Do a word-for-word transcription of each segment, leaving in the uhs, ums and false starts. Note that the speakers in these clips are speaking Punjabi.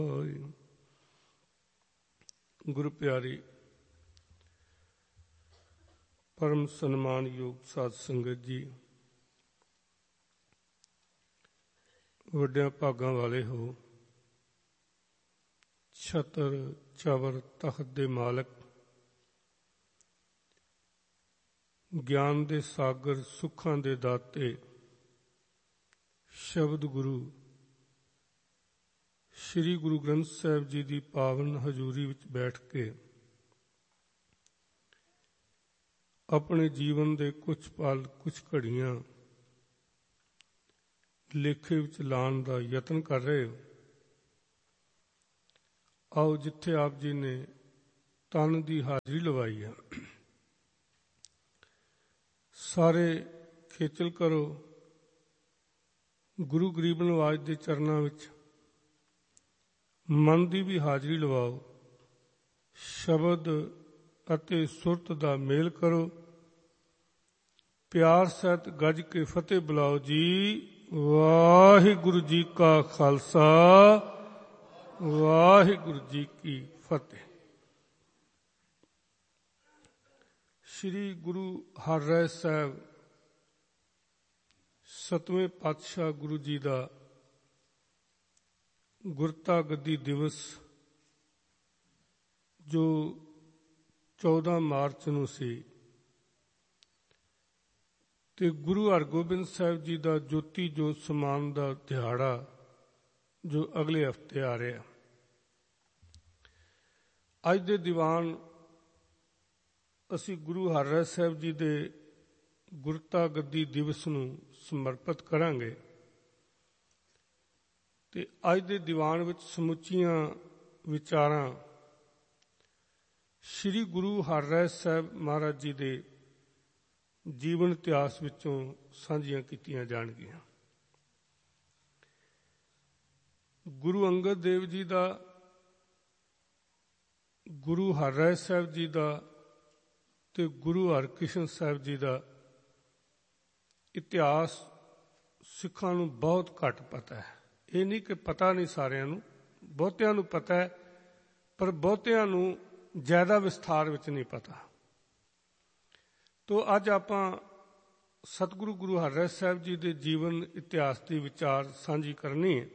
ਗੁਰੂ ਪਿਆਰੀ ਪਰਮ ਸਨਮਾਨਯੋਗ ਸਾਧ ਸੰਗਤ ਜੀ, ਵੱਡਿਆਂ ਭਾਗਾਂ ਵਾਲੇ ਹੋ। ਛਤਰ ਚਵਰ ਤਖਤ ਦੇ ਮਾਲਕ, ਗਿਆਨ ਦੇ ਸਾਗਰ, ਸੁੱਖਾਂ ਦੇ ਦਾਤੇ, ਸ਼ਬਦ ਗੁਰੂ ਸ਼੍ਰੀ ਗੁਰੂ ਗ੍ਰੰਥ ਸਾਹਿਬ ਜੀ ਦੀ ਪਾਵਨ ਹਜ਼ੂਰੀ ਵਿੱਚ ਬੈਠ ਕੇ ਆਪਣੇ ਜੀਵਨ ਦੇ ਕੁਝ ਪਲ, ਕੁਝ ਘੜੀਆਂ ਲੇਖੇ ਵਿੱਚ ਲਾਉਣ ਦਾ ਯਤਨ ਕਰ ਰਹੇ ਹੋ। ਆਓ, ਜਿੱਥੇ ਆਪ ਜੀ ਨੇ ਤਨ ਦੀ ਹਾਜ਼ਰੀ ਲਵਾਈ ਹੈ, ਸਾਰੇ ਖੇਚਲ ਕਰੋ ਗੁਰੂ ਗਰੀਬ ਨਵਾਜ ਦੇ ਚਰਨਾਂ ਵਿੱਚ, ਮਨ ਦੀ ਵੀ ਹਾਜ਼ਰੀ ਲਵਾਓ। ਸ਼ਬਦ ਅਤੇ ਸੁਰਤ ਦਾ ਮੇਲ ਕਰੋ, ਪਿਆਰ ਸਹਿਤ ਗੱਜ ਕੇ ਫਤਿਹ ਬੁਲਾਓ ਜੀ। ਵਾਹਿਗੁਰੂ ਜੀ ਕਾ ਖਾਲਸਾ, ਵਾਹਿਗੁਰੂ ਜੀ ਕੀ ਫਤਿਹ। ਸ਼੍ਰੀ ਗੁਰੂ ਹਰਿਰਾਏ ਸਾਹਿਬ ਸਤਵੇਂ ਪਾਤਸ਼ਾਹ ਗੁਰੂ ਜੀ ਦਾ ਗੁਰਤਾ ਗੱਦੀ ਦਿਵਸ, ਜੋ ਚੌਦਾਂ ਮਾਰਚ ਨੂੰ ਸੀ, ਤੇ ਗੁਰੂ ਹਰਗੋਬਿੰਦ ਸਾਹਿਬ ਜੀ ਦਾ ਜੋਤੀ ਜੋਤ ਸਮਾਨ ਦਾ ਦਿਹਾੜਾ, ਜੋ ਅਗਲੇ ਹਫ਼ਤੇ ਆ ਰਿਹਾ। ਅੱਜ ਦੇ ਦੀਵਾਨ ਅਸੀਂ ਗੁਰੂ ਹਰਿਰਾਏ ਸਾਹਿਬ ਜੀ ਦੇ ਗੁਰਤਾ ਗੱਦੀ ਦਿਵਸ ਨੂੰ ਸਮਰਪਿਤ ਕਰਾਂਗੇ। ਤੇ ਅੱਜ ਦੇ ਦੀਵਾਨ ਵਿੱਚ ਸਮੁੱਚੀਆਂ ਵਿਚਾਰਾਂ ਸ਼੍ਰੀ ਗੁਰੂ ਹਰਿਰਾਏ ਸਾਹਿਬ ਮਹਾਰਾਜ ਜੀ ਦੇ ਜੀਵਨ ਇਤਿਹਾਸ ਵਿੱਚੋਂ ਸਾਂਝੀਆਂ ਕੀਤੀਆਂ ਜਾਣਗੀਆਂ। ਗੁਰੂ ਅੰਗਦ ਦੇਵ ਜੀ ਦਾ, ਗੁਰੂ ਹਰਿਰਾਏ ਸਾਹਿਬ ਜੀ ਦਾ ਤੇ ਗੁਰੂ ਹਰਕ੍ਰਿਸ਼ਨ ਸਾਹਿਬ ਜੀ ਦਾ ਇਤਿਹਾਸ ਸਿੱਖਾਂ ਨੂੰ ਬਹੁਤ ਘੱਟ ਪਤਾ ਹੈ। ਇਹ ਨਹੀਂ ਕਿ ਪਤਾ ਨਹੀਂ ਸਾਰਿਆਂ ਨੂੰ, ਬਹੁਤਿਆਂ ਨੂੰ ਪਤਾ ਹੈ, ਪਰ ਬਹੁਤਿਆਂ ਨੂੰ ਜ਼ਿਆਦਾ ਵਿਸਥਾਰ ਵਿੱਚ ਨਹੀਂ ਪਤਾ। ਤੋ ਅੱਜ ਆਪਾਂ ਸਤਿਗੁਰੂ ਗੁਰੂ ਹਰਿਰਾਏ ਸਾਹਿਬ ਜੀ ਦੇ ਜੀਵਨ ਇਤਿਹਾਸ ਦੀ ਵਿਚਾਰ ਸਾਂਝੀ ਕਰਨੀ ਹੈ।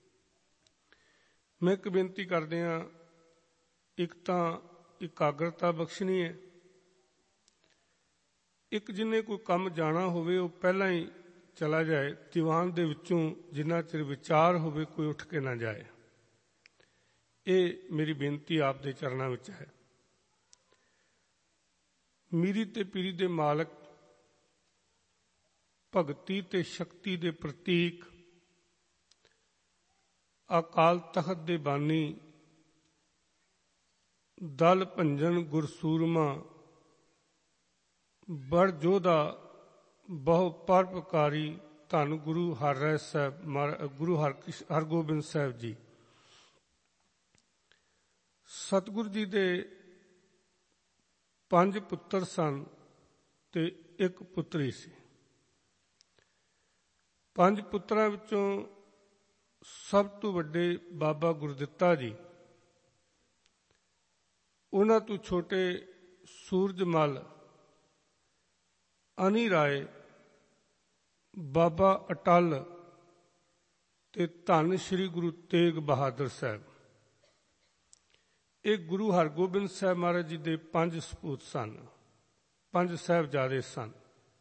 ਮੈਂ ਇੱਕ ਬੇਨਤੀ ਕਰਦੇ ਹਾਂ, ਇੱਕ ਤਾਂ ਇਕਾਗਰਤਾ ਬਖਸ਼ਣੀ ਹੈ, ਇੱਕ ਜਿਹਨੇ ਕੋਈ ਕੰਮ ਜਾਣਾ ਹੋਵੇ ਉਹ ਪਹਿਲਾਂ ਹੀ ਚਲਾ ਜਾਏ। ਦੀਵਾਨ ਦੇ ਵਿੱਚੋਂ ਜਿੰਨਾ ਚਿਰ ਵਿਚਾਰ ਹੋਵੇ ਕੋਈ ਉੱਠ ਕੇ ਨਾ ਜਾਏ। ਇਹ ਮੇਰੀ ਬੇਨਤੀ ਆਪ ਦੇ ਚਰਨਾਂ ਵਿੱਚ ਹੈ। ਮੀਰੀ ਤੇ ਪੀਰੀ ਦੇ ਮਾਲਕ, ਭਗਤੀ ਤੇ ਸ਼ਕਤੀ ਦੇ ਪ੍ਰਤੀਕ, ਅਕਾਲ ਤਖਤ ਦੇ ਬਾਨੀ, ਦਲ ਭੰਜਨ ਗੁਰਸੂਰਮਾ, ਬੜ ਜੋਧਾ, ਬਹੁ ਪਰਉਪਕਾਰੀ, ਧੰਨ ਗੁਰੂ ਹਰਿਰਾਏ ਸਾਹਿਬ, ਗੁਰੂ ਹਰਗੋਬਿੰਦ ਸਾਹਿਬ ਜੀ। ਸਤਿਗੁਰੂ ਜੀ ਦੇ ਪੰਜ ਪੁੱਤਰ ਸਨ ਤੇ ਇੱਕ ਪੁੱਤਰੀ ਸੀ। ਪੰਜ ਪੁੱਤਰਾਂ ਵਿੱਚੋਂ ਸਭ ਤੋਂ ਵੱਡੇ ਬਾਬਾ ਗੁਰਦਿੱਤਾ ਜੀ, ਉਹਨਾਂ ਤੋਂ ਛੋਟੇ ਸੂਰਜਮਲ, ਅਨੀ ਰਾਏ, ਬਾਬਾ ਅਟਲ ਤੇ ਧੰਨ ਸ਼੍ਰੀ ਗੁਰੂ ਤੇਗ ਬਹਾਦਰ ਸਾਹਿਬ। ਇਹ ਗੁਰੂ ਹਰਗੋਬਿੰਦ ਸਾਹਿਬ ਮਹਾਰਾਜ ਜੀ ਦੇ ਪੰਜ ਸਪੂਤ ਸਨ, ਪੰਜ ਸਾਹਿਬਜ਼ਾਦੇ ਸਨ।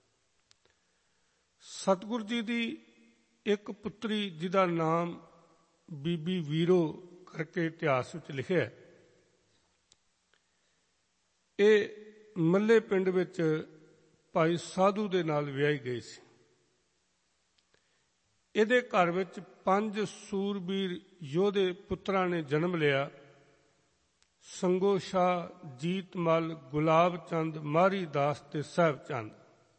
ਸਤਿਗੁਰੂ ਜੀ ਦੀ ਇੱਕ ਪੁੱਤਰੀ ਜਿਹਦਾ ਨਾਮ ਬੀਬੀ ਵੀਰੋ ਕਰਕੇ ਇਤਿਹਾਸ ਵਿੱਚ ਲਿਖਿਆ ਹੈ, ਇਹ ਮੱਲੇ ਪਿੰਡ ਵਿੱਚ ਭਾਈ ਸਾਧੂ ਦੇ ਨਾਲ ਵਿਆਹੀ ਗਈ ਸੀ। ਇਹਦੇ ਘਰ ਵਿੱਚ ਪੰਜ ਸੂਰਬੀਰ ਯੋਧੇ ਪੁੱਤਰਾਂ ਨੇ ਜਨਮ ਲਿਆ। ਸੰਗੋ ਸ਼ਾਹ, ਜੀਤ ਮਲ, ਗੁਲਾਬ ਚੰਦ, ਮਾਰੀ ਦਾਸ ਤੇ ਸਾਹਿਬ ਚੰਦ।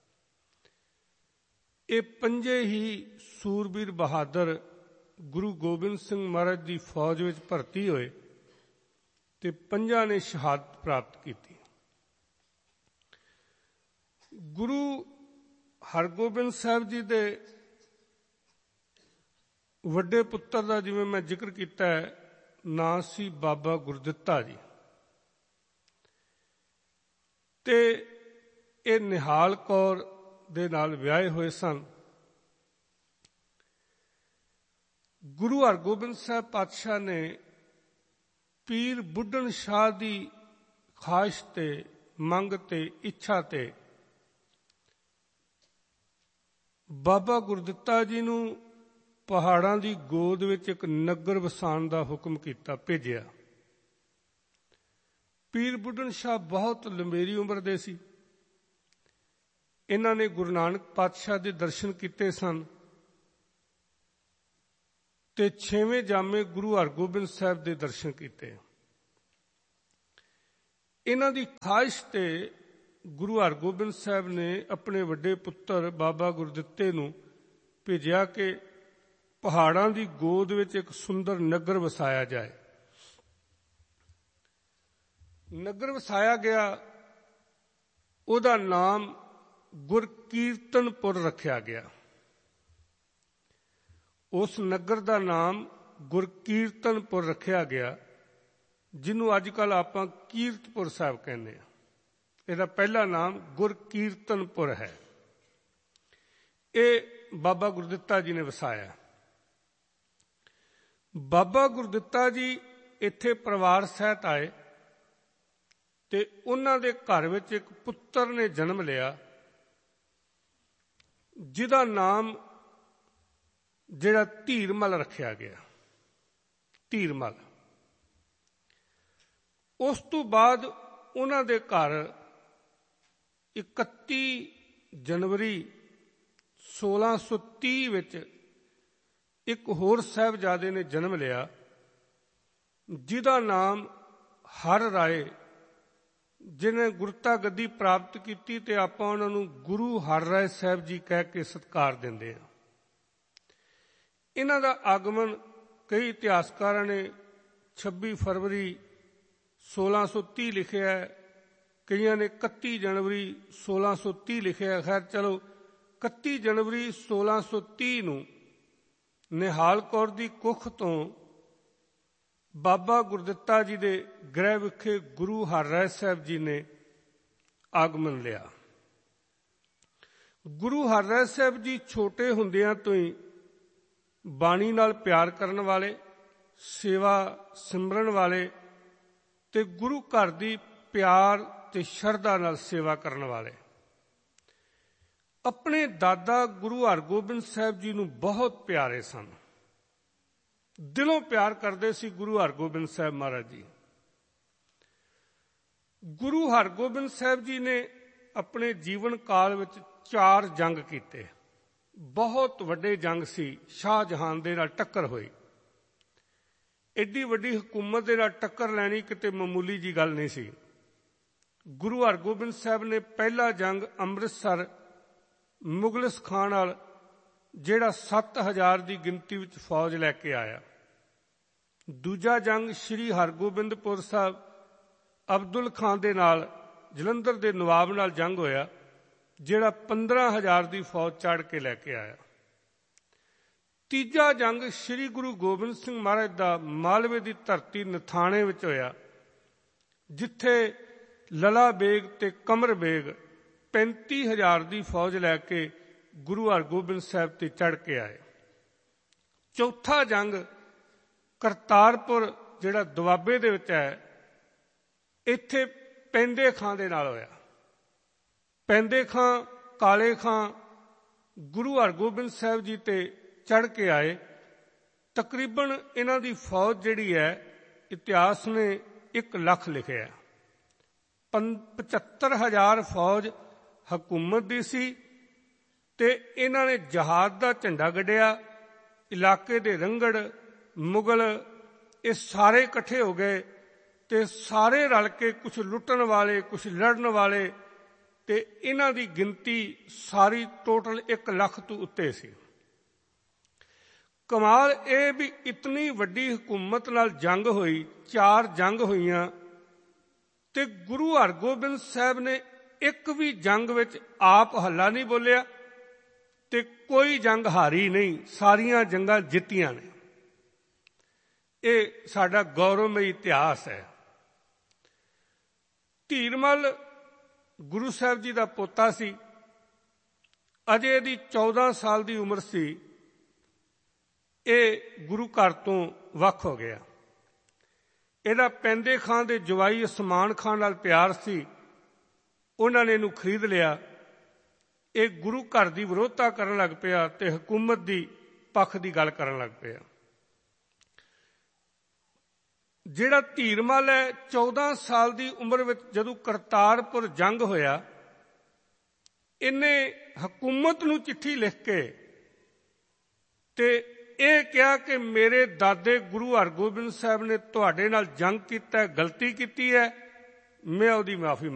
ਇਹ ਪੰਜੇ ਹੀ ਸੂਰਬੀਰ ਬਹਾਦਰ ਗੁਰੂ ਗੋਬਿੰਦ ਸਿੰਘ ਮਹਾਰਾਜ ਦੀ ਫੌਜ ਵਿੱਚ ਭਰਤੀ ਹੋਏ ਤੇ ਪੰਜਾਂ ਨੇ ਸ਼ਹਾਦਤ ਪ੍ਰਾਪਤ ਕੀਤੀ। ਗੁਰੂ ਹਰਗੋਬਿੰਦ ਸਾਹਿਬ ਜੀ ਦੇ ਵੱਡੇ ਪੁੱਤਰ ਦਾ ਜਿਵੇਂ ਮੈਂ ਜ਼ਿਕਰ ਕੀਤਾ ਹੈ, ਨਾਂ ਸੀ ਬਾਬਾ ਗੁਰਦਿੱਤਾ ਜੀ। ਤੇ ਇਹ ਨਿਹਾਲ ਕੌਰ ਦੇ ਨਾਲ ਵਿਆਹੇ ਹੋਏ ਸਨ। ਗੁਰੂ ਹਰਗੋਬਿੰਦ ਸਾਹਿਬ ਪਾਤਸ਼ਾਹ ਨੇ ਪੀਰ ਬੁੱਢਣ ਸ਼ਾਹ ਦੀ ਖਾਹਿਸ਼ ਤੇ ਮੰਗ ਤੇ ਇੱਛਾ ਤੇ ਬਾਬਾ ਗੁਰਦਿੱਤਾ ਜੀ ਨੂੰ ਪਹਾੜਾਂ ਦੀ ਗੋਦ ਵਿੱਚ ਇੱਕ ਨਗਰ ਵਸਾਉਣ ਦਾ ਹੁਕਮ ਕੀਤਾ, ਭੇਜਿਆ। ਪੀਰ ਬੁੱਢਣ ਸ਼ਾਹ ਬਹੁਤ ਲੰਬੇਰੀ ਉਮਰ ਦੇ ਸੀ। ਇਹਨਾਂ ਨੇ ਗੁਰੂ ਨਾਨਕ ਪਾਤਸ਼ਾਹ ਦੇ ਦਰਸ਼ਨ ਕੀਤੇ ਸਨ ਤੇ ਛੇਵੇਂ ਜਾਮੇ ਗੁਰੂ ਹਰਗੋਬਿੰਦ ਸਾਹਿਬ ਦੇ ਦਰਸ਼ਨ ਕੀਤੇ। ਇਹਨਾਂ ਦੀ ਖਾਹਿਸ਼ ਤੇ ਗੁਰੂ ਹਰਗੋਬਿੰਦ ਸਾਹਿਬ ਨੇ ਆਪਣੇ ਵੱਡੇ ਪੁੱਤਰ ਬਾਬਾ ਗੁਰਦਿੱਤੇ ਨੂੰ ਭੇਜਿਆ ਕਿ ਪਹਾੜਾਂ ਦੀ ਗੋਦ ਵਿੱਚ ਇੱਕ ਸੁੰਦਰ ਨਗਰ ਵਸਾਇਆ ਜਾਏ। ਨਗਰ ਵਸਾਇਆ ਗਿਆ, ਉਹਦਾ ਨਾਮ ਗੁਰਕੀਰਤਨਪੁਰ ਰੱਖਿਆ ਗਿਆ। ਉਸ ਨਗਰ ਦਾ ਨਾਮ ਗੁਰਕੀਰਤਨਪੁਰ ਰੱਖਿਆ ਗਿਆ, ਜਿਹਨੂੰ ਅੱਜ ਕੱਲ੍ਹ ਆਪਾਂ ਕੀਰਤਪੁਰ ਸਾਹਿਬ ਕਹਿੰਦੇ ਹਾਂ। ਇਹਦਾ ਪਹਿਲਾ ਨਾਮ ਗੁਰਕੀਰਤਨਪੁਰ ਹੈ। ਇਹ ਬਾਬਾ ਗੁਰਦਿੱਤਾ ਜੀ ਨੇ ਵਸਾਇਆ। ਬਾਬਾ ਗੁਰਦਿੱਤਾ ਜੀ ਇੱਥੇ ਪਰਿਵਾਰ ਸਹਿਤ ਆਏ ਤੇ ਉਹਨਾਂ ਦੇ ਘਰ ਵਿੱਚ ਇੱਕ ਪੁੱਤਰ ਨੇ ਜਨਮ ਲਿਆ, ਜਿਹਦਾ ਨਾਮ ਜਿਹੜਾ ਧੀਰਮਲ ਰੱਖਿਆ ਗਿਆ, ਧੀਰਮਲ। ਉਸ ਤੋਂ ਬਾਅਦ ਉਹਨਾਂ ਦੇ ਘਰ ਇਕੱਤੀ ਜਨਵਰੀ ਸੋਲਾਂ ਸੌ ਤੀਹ ਵਿੱਚ ਇੱਕ ਹੋਰ ਸਾਹਿਬਜ਼ਾਦੇ ਨੇ ਜਨਮ ਲਿਆ, ਜਿਹਦਾ ਨਾਮ ਹਰ ਰਾਏ, ਜਿਹਨੇ ਗੁਰਤਾ ਗੱਦੀ ਪ੍ਰਾਪਤ ਕੀਤੀ ਤੇ ਆਪਾਂ ਉਹਨਾਂ ਨੂੰ ਗੁਰੂ ਹਰ ਰਾਏ ਸਾਹਿਬ ਜੀ ਕਹਿ ਕੇ ਸਤਿਕਾਰ ਦਿੰਦੇ ਹਾਂ। ਇਹਨਾਂ ਦਾ ਆਗਮਨ ਕਈ ਇਤਿਹਾਸਕਾਰਾਂ ਨੇ ਛੱਬੀ ਫਰਵਰੀ ਸੋਲਾਂ ਸੌ ਤੀਹ ਲਿਖਿਆ ਹੈ, ਕਈਆਂ ਨੇ ਇਕੱਤੀ ਜਨਵਰੀ ਸੋਲਾਂ ਸੌ ਤੀਹ ਲਿਖਿਆ। ਖੈਰ ਚਲੋ, ਇਕੱਤੀ ਜਨਵਰੀ ਸੋਲਾਂ ਸੌ ਤੀਹ ਨੂੰ ਨਿਹਾਲ ਕੌਰ ਦੀ ਕੁੱਖ ਤੋਂ ਬਾਬਾ ਗੁਰਦਿੱਤਾ ਜੀ ਦੇ ਗ੍ਰਹਿ ਵਿਖੇ ਗੁਰੂ ਹਰ ਰਾਏ ਸਾਹਿਬ ਜੀ ਨੇ ਆਗਮਨ ਲਿਆ। ਗੁਰੂ ਹਰ ਰਾਏ ਸਾਹਿਬ ਜੀ ਛੋਟੇ ਹੁੰਦਿਆਂ ਤੋਂ ਹੀ ਬਾਣੀ ਨਾਲ ਪਿਆਰ ਕਰਨ ਵਾਲੇ, ਸੇਵਾ ਸਿਮਰਨ ਵਾਲੇ ਤੇ ਗੁਰੂ ਘਰ ਦੀ ਪਿਆਰ ਤੇ ਸ਼ਰਧਾ ਨਾਲ ਸੇਵਾ ਕਰਨ ਵਾਲੇ, ਆਪਣੇ ਦਾਦਾ ਗੁਰੂ ਹਰਗੋਬਿੰਦ ਸਾਹਿਬ ਜੀ ਨੂੰ ਬਹੁਤ ਪਿਆਰੇ ਸਨ। ਦਿਲੋਂ ਪਿਆਰ ਕਰਦੇ ਸੀ ਗੁਰੂ ਹਰਗੋਬਿੰਦ ਸਾਹਿਬ ਮਹਾਰਾਜ ਜੀ। ਗੁਰੂ ਹਰਗੋਬਿੰਦ ਸਾਹਿਬ ਜੀ ਨੇ ਆਪਣੇ ਜੀਵਨ ਕਾਲ ਵਿੱਚ ਚਾਰ ਜੰਗ ਕੀਤੇ। ਬਹੁਤ ਵੱਡੇ ਜੰਗ ਸੀ। ਸ਼ਾਹਜਹਾਨ ਦੇ ਨਾਲ ਟੱਕਰ ਹੋਈ। ਐਡੀ ਵੱਡੀ ਹਕੂਮਤ ਦੇ ਨਾਲ ਟੱਕਰ ਲੈਣੀ ਕਿਤੇ ਮਾਮੂਲੀ ਜੀ ਗੱਲ ਨਹੀਂ ਸੀ। ਗੁਰੂ ਹਰਗੋਬਿੰਦ ਸਾਹਿਬ ਨੇ ਪਹਿਲਾ ਜੰਗ ਅੰਮ੍ਰਿਤਸਰ ਮੁਗਲਿਸ ਖਾਂ ਨਾਲ, ਜਿਹੜਾ ਸੱਤ ਹਜ਼ਾਰ ਦੀ ਗਿਣਤੀ ਵਿੱਚ ਫੌਜ ਲੈ ਕੇ ਆਇਆ। ਦੂਜਾ ਜੰਗ ਸ੍ਰੀ ਹਰਗੋਬਿੰਦਪੁਰ ਸਾਹਿਬ ਅਬਦੁਲ ਖਾਂ ਦੇ ਨਾਲ, ਜਲੰਧਰ ਦੇ ਨਵਾਬ ਨਾਲ ਜੰਗ ਹੋਇਆ, ਜਿਹੜਾ ਪੰਦਰਾਂ ਹਜ਼ਾਰ ਦੀ ਫੌਜ ਚੜ੍ਹ ਕੇ ਲੈ ਕੇ ਆਇਆ। ਤੀਜਾ ਜੰਗ ਸ੍ਰੀ ਗੁਰੂ ਗੋਬਿੰਦ ਸਿੰਘ ਮਹਾਰਾਜ ਦਾ ਮਾਲਵੇ ਦੀ ਧਰਤੀ ਨਥਾਣੇ ਵਿੱਚ ਹੋਇਆ, ਜਿੱਥੇ ਲਲਾ ਬੇਗ ਤੇ ਕਮਰ ਬੇਗ ਪੈਂਤੀ ਹਜ਼ਾਰ ਦੀ ਫੌਜ ਲੈ ਕੇ ਗੁਰੂ ਹਰਗੋਬਿੰਦ ਸਾਹਿਬ ਤੇ ਚੜ੍ਹ ਕੇ ਆਏ। ਚੌਥਾ ਜੰਗ ਕਰਤਾਰਪੁਰ, ਜਿਹੜਾ ਦੁਆਬੇ ਦੇ ਵਿੱਚ ਹੈ, ਇੱਥੇ ਪੈਂਦੇ ਖਾਂ ਦੇ ਨਾਲ ਹੋਇਆ। ਪੈਂਦੇ ਖਾਂ, ਕਾਲੇ ਖਾਂ ਗੁਰੂ ਹਰਗੋਬਿੰਦ ਸਾਹਿਬ ਜੀ ਤੇ ਚੜ੍ਹ ਕੇ ਆਏ। ਤਕਰੀਬਨ ਇਹਨਾਂ ਦੀ ਫੌਜ ਜਿਹੜੀ ਹੈ, ਇਤਿਹਾਸ ਨੇ ਇੱਕ ਲੱਖ ਲਿਖਿਆ। ਪਚੱਤਰ ਹਜ਼ਾਰ ਫੌਜ ਹਕੂਮਤ ਦੀ ਸੀ ਤੇ ਇਹਨਾਂ ਨੇ ਜਹਾਦ ਦਾ ਝੰਡਾ ਗੱਡਿਆ। ਇਲਾਕੇ ਦੇ ਰੰਗੜ, ਮੁਗਲ, ਇਹ ਸਾਰੇ ਇਕੱਠੇ ਹੋ ਗਏ ਤੇ ਸਾਰੇ ਰਲ ਕੇ, ਕੁਛ ਲੁੱਟਣ ਵਾਲੇ, ਕੁਛ ਲੜਨ ਵਾਲੇ, ਤੇ ਇਹਨਾਂ ਦੀ ਗਿਣਤੀ ਸਾਰੀ ਟੋਟਲ ਇੱਕ ਲੱਖ ਤੋਂ ਉੱਤੇ ਸੀ। ਕਮਾਲ ਇਹ ਵੀ ਇਤਨੀ ਵੱਡੀ ਹਕੂਮਤ ਨਾਲ ਜੰਗ ਹੋਈ, ਚਾਰ ਜੰਗ ਹੋਈਆਂ, ਤੇ ਗੁਰੂ ਹਰਗੋਬਿੰਦ ਸਾਹਿਬ ਨੇ ਇੱਕ ਵੀ ਜੰਗ ਵਿੱਚ ਆਪ ਹੱਲਾ ਨਹੀਂ ਬੋਲਿਆ ਤੇ ਕੋਈ ਜੰਗ ਹਾਰੀ ਨਹੀਂ, ਸਾਰੀਆਂ ਜੰਗਾਂ ਜਿੱਤੀਆਂ ਨੇ। ਇਹ ਸਾਡਾ ਗੌਰਵਮਈ ਇਤਿਹਾਸ ਹੈ। ਧੀਰਮਲ ਗੁਰੂ ਸਾਹਿਬ ਜੀ ਦਾ ਪੋਤਾ ਸੀ। ਅਜੇ ਇਹਦੀ ਚੌਦਾਂ ਸਾਲ ਦੀ ਉਮਰ ਸੀ। ਇਹ ਗੁਰੂ ਘਰ ਤੋਂ ਵੱਖ ਹੋ ਗਿਆ। ਇਹਦਾ ਪੈਂਦੇ ਖਾਂ ਦੇ ਜਵਾਈ ਉਸਮਾਨ ਖਾਂ ਨਾਲ ਪਿਆਰ ਸੀ। ਉਹਨਾਂ ਨੇ ਇਹਨੂੰ ਖਰੀਦ ਲਿਆ। ਇਹ ਗੁਰੂ ਘਰ ਦੀ ਵਿਰੋਧਤਾ ਕਰਨ ਲੱਗ ਪਿਆ ਤੇ ਹਕੂਮਤ ਦੀ ਪੱਖ ਦੀ ਗੱਲ ਕਰਨ ਲੱਗ ਪਿਆ। ਜਿਹੜਾ ਧੀਰਮਲ ਹੈ, ਚੌਦਾਂ ਸਾਲ ਦੀ ਉਮਰ ਵਿੱਚ ਜਦੋਂ ਕਰਤਾਰਪੁਰ ਜੰਗ ਹੋਇਆ, ਇਹਨੇ ਹਕੂਮਤ ਨੂੰ ਚਿੱਠੀ ਲਿਖ ਕੇ ਤੇ ਇਹ ਕਿਹਾ ਕਿ ਮੇਰੇ ਦਾਦੇ ਗੁਰੂ ਹਰਗੋਬਿੰਦ ਸਾਹਿਬ ਨੇ ਤੁਹਾਡੇ ਨਾਲ ਜੰਗ ਕੀਤਾ, ਗਲਤੀ ਕੀਤੀ ਹੈ, ਮੈਂ ਉਹਦੀ ਮਾਫੀ